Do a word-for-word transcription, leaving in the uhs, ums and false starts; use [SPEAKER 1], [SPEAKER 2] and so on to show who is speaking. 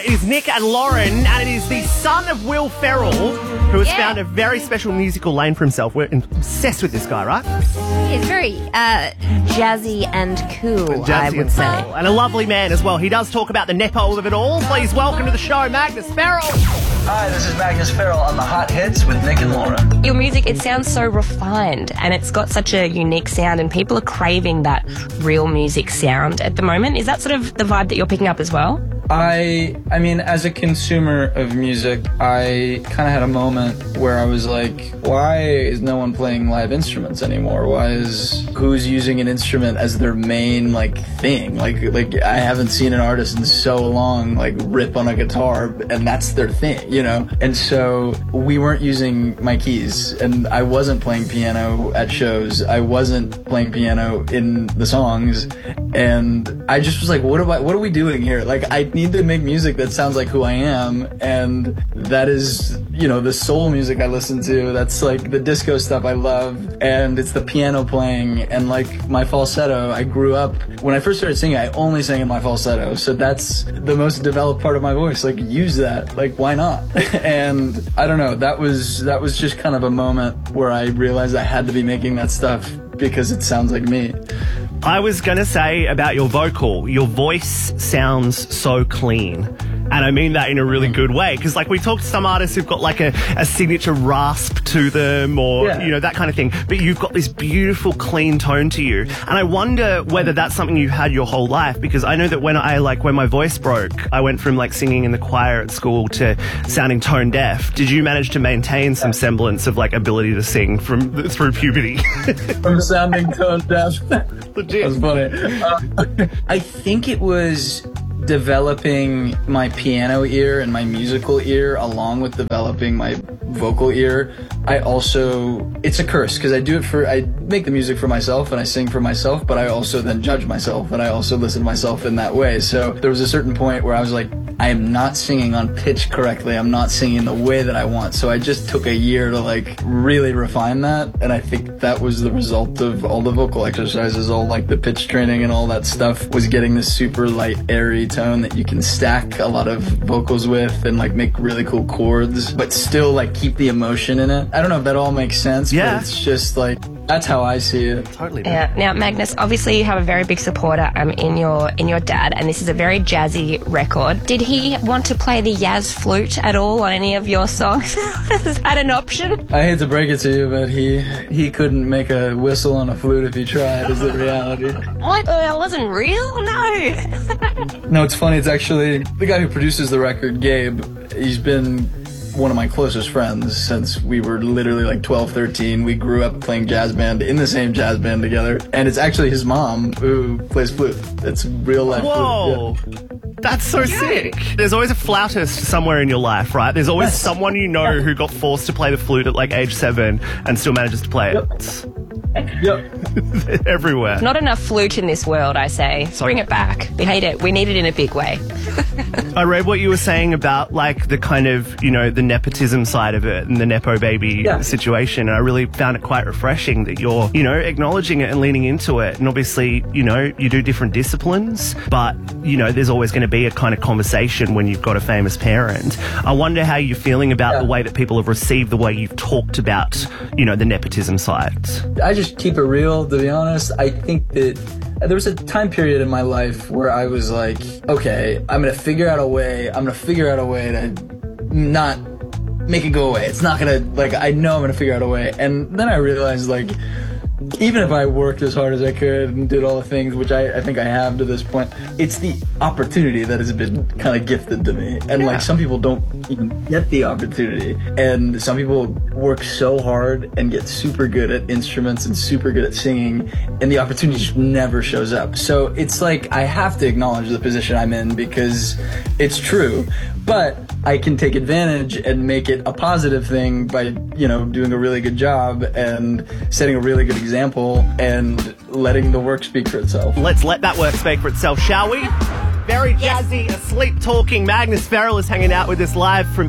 [SPEAKER 1] It is Nick and Lauren, and it is the son of Will Ferrell, who has yeah. found a very special musical lane for himself. We're obsessed with this guy, right?
[SPEAKER 2] He's very uh, jazzy and cool,
[SPEAKER 1] jazzy
[SPEAKER 2] I would
[SPEAKER 1] and
[SPEAKER 2] say.
[SPEAKER 1] Cool. And a lovely man as well. He does talk about the nepo of it all. Please welcome to the show, Magnus Ferrell.
[SPEAKER 3] Hi, this is Magnus Ferrell on the Hot Hits with Nick and Lauren.
[SPEAKER 4] Your music, it sounds so refined, and it's got such a unique sound, and people are craving that real music sound at the moment. Is that sort of the vibe that you're picking up as well?
[SPEAKER 5] I I mean, as a consumer of music, I kind of had a moment where I was like, why is no one playing live instruments anymore? Why is who's using an instrument as their main like thing? Like like I haven't seen an artist in so long like rip on a guitar and that's their thing, you know? And so we weren't using my keys, and I wasn't playing piano at shows. I wasn't playing piano in the songs, and I just was like, what am I, what are we doing here? Like I need to make music that sounds like who I am, and that is, you know, the soul music I listen to. That's like the disco stuff I love, and it's the piano playing and like my falsetto. I grew up, when I first started singing, I only sang in my falsetto, so that's the most developed part of my voice. Like use that, like why not? And I don't know, that was that was just kind of a moment where I realized I had to be making that stuff because it sounds like me.
[SPEAKER 1] I was going to say about your vocal, your voice sounds so clean. And I mean that in a really good way, because like we talked to some artists who've got like a, a signature rasp to them, or yeah. you know, that kind of thing, but you've got this beautiful clean tone to you. And I wonder whether that's something you've had your whole life, because I know that when I like when my voice broke, I went from like singing in the choir at school to sounding tone deaf. Did you manage to maintain some semblance of like ability to sing from through puberty?
[SPEAKER 5] From sounding tone deaf.
[SPEAKER 1] Legit.
[SPEAKER 5] That's funny. Uh, I think it was developing my piano ear and my musical ear along with developing my vocal ear. I also, it's a curse because I do it for, I make the music for myself and I sing for myself, but I also then judge myself and I also listen to myself in that way. So there was a certain point where I was like, I am not singing on pitch correctly. I'm not singing the way that I want. So I just took a year to like really refine that. And I think that was the result of all the vocal exercises, all like the pitch training and all that stuff, was getting this super light, airy tone that you can stack a lot of vocals with and like make really cool chords, but still like keep the emotion in it. I don't know if that all makes sense,
[SPEAKER 1] yeah.
[SPEAKER 5] but it's just like, that's how I see it.
[SPEAKER 1] Totally.
[SPEAKER 4] Yeah. Now, Magnus, obviously you have a very big supporter um, in your in your dad, and this is a very jazzy record. Did he want to play the Yaz flute at all on any of your songs? Is that an option?
[SPEAKER 5] I hate to break it to you, but he he couldn't make a whistle on a flute if he tried, is the reality.
[SPEAKER 4] What? Uh, that wasn't real? No.
[SPEAKER 5] No, it's funny. It's actually the guy who produces the record, Gabe. He's been one of my closest friends since we were literally like twelve, thirteen. We grew up playing jazz band in the same jazz band together. And it's actually his mom who plays flute. It's real life
[SPEAKER 1] Whoa.
[SPEAKER 5] flute. Yeah.
[SPEAKER 1] That's so sick. There's always a flautist somewhere in your life, right? There's always
[SPEAKER 5] yes.
[SPEAKER 1] someone you know who got forced to play the flute at like age seven and still manages to play
[SPEAKER 5] yep.
[SPEAKER 1] it.
[SPEAKER 5] Yep.
[SPEAKER 1] Everywhere.
[SPEAKER 4] Not enough flute in this world, I say. Bring it back. We hate it. We need it in a big way.
[SPEAKER 1] I read what you were saying about like the kind of, you know, the nepotism side of it and the nepo baby
[SPEAKER 5] yeah.
[SPEAKER 1] situation. And I really found it quite refreshing that you're, you know, acknowledging it and leaning into it. And obviously, you know, you do different disciplines, but, you know, there's always going to be a kind of conversation when you've got a famous parent. I wonder how you're feeling about yeah. the way that people have received the way you've talked about, you know, the nepotism side.
[SPEAKER 5] I just keep it real, to be honest. I think that there was a time period in my life where I was like, okay, I'm going to figure out a way, I'm going to figure out a way to not make it go away. It's not going to, like, I know I'm going to figure out a way. And then I realized, like, even if I worked as hard as I could and did all the things, which I, I think I have to this point, it's the opportunity that has been kind of gifted to me. And, yeah. like, some people don't even get the opportunity. And some people work so hard and get super good at instruments and super good at singing, and the opportunity just never shows up. So it's like I have to acknowledge the position I'm in because it's true. But I can take advantage and make it a positive thing by, you know, doing a really good job and setting a really good example and letting the work speak for itself.
[SPEAKER 1] Let's let that work speak for itself, shall we? Very jazzy, asleep talking Magnus Ferrell is hanging out with us live from